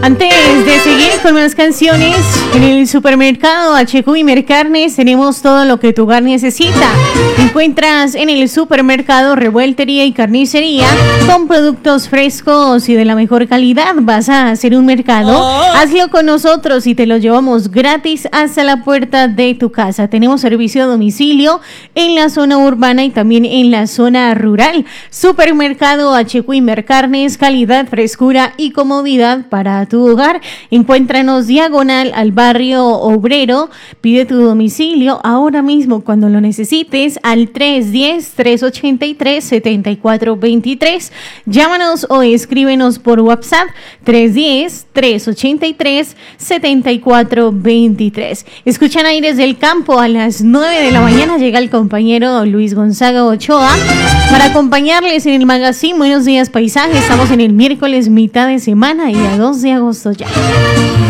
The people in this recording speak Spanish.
Antes de seguir con más canciones, en el supermercado HQ y Mercarnes tenemos todo lo que tu hogar necesita. Encuentras en el supermercado revueltería y carnicería con productos frescos y de la mejor calidad. ¿Vas a hacer un mercado? Hazlo con nosotros y te lo llevamos gratis hasta la puerta de tu casa. Tenemos servicio a domicilio en la zona urbana y también en la zona rural. Supermercado HQ y Mercarnes, calidad, frescura y comodidad para tu hogar. Encuéntranos diagonal al barrio obrero. Pide tu domicilio ahora mismo cuando lo necesites al 310-383-7423. Llámanos o escríbenos por WhatsApp 310-383-7423. Escuchan Aires del Campo a las 9 de la mañana. Llega el compañero Luis Gonzaga Ochoa para acompañarles en el magazine Buenos Días Paisaje. Estamos en el miércoles mitad de semana y a 2 de agosto ya.